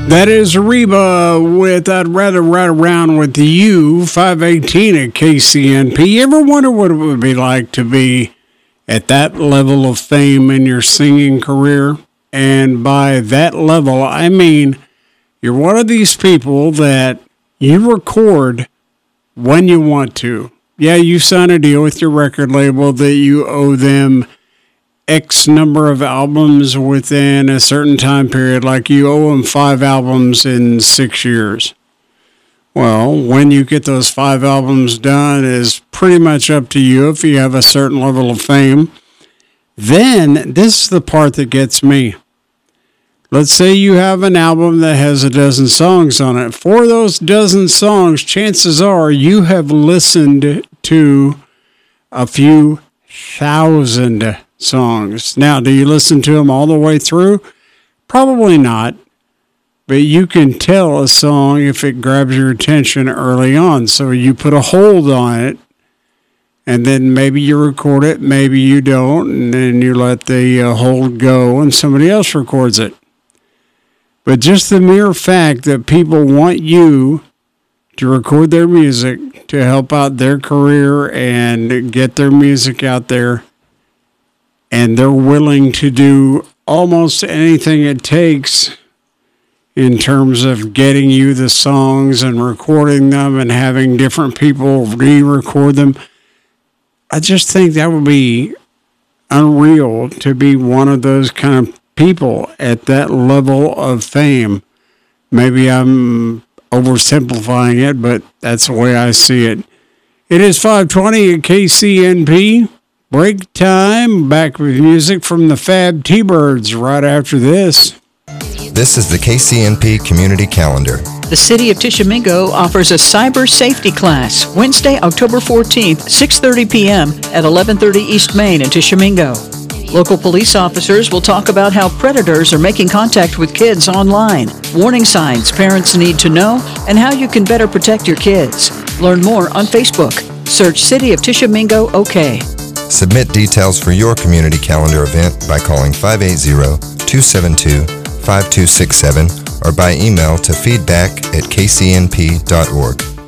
That is Reba with I'd Rather Ride Around With You, 518 at KCNP. You ever wonder what it would be like to be at that level of fame in your singing career? And by that level, I mean you're one of these people that you record when you want to. Yeah, you sign a deal with your record label that you owe them X number of albums within a certain time period, like you owe them 5 albums in 6 years. Well, when you get those 5 albums done is pretty much up to you if you have a certain level of fame. Then, this is the part that gets me. Let's say you have an album that has a dozen songs on it. For those dozen songs, chances are you have listened to a few thousand songs. Now, do you listen to them all the way through? Probably not. But you can tell a song if it grabs your attention early on. So you put a hold on it, and then maybe you record it, maybe you don't, and then you let the hold go and somebody else records it. But just the mere fact that people want you to record their music to help out their career and get their music out there, and they're willing to do almost anything it takes in terms of getting you the songs and recording them and having different people re-record them. I just think that would be unreal to be one of those kind of people at that level of fame. Maybe I'm oversimplifying it, but that's the way I see it. It is 5:20 at KCNP. Break time. Back with music from the Fab T-Birds right after this. This is the KCNP Community Calendar. The City of Tishomingo offers a cyber safety class Wednesday, October 14th, 6:30 p.m. at 1130 East Main in Tishomingo. Local police officers will talk about how predators are making contact with kids online, warning signs parents need to know, and how you can better protect your kids. Learn more on Facebook. Search City of Tishomingo OK. Submit details for your community calendar event by calling 580-272-5267 or by email to feedback@kcnp.org.